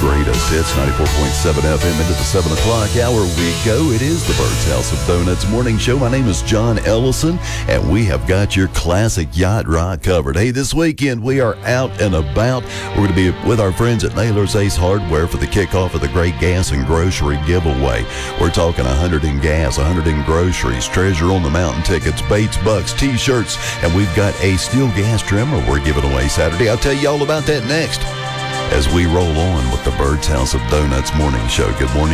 greatest hits, 94.7 FM into the 7 o'clock hour we go. It is the Bird's House of Donuts morning show. My name is John Ellison, and we have got your classic yacht rock covered. Hey, this weekend we are out and about. We're going to be with our friends at Naylor's Ace Hardware for the kickoff of the Great Gas and Grocery giveaway. We're talking 100 in gas, 100 in groceries, Treasure on the Mountain tickets, Bates Bucks, T-shirts, and we've got a steel gas trimmer we're giving away Saturday. I'll tell you all about that next as we roll on with the Bird's House of Donuts morning show. Good morning.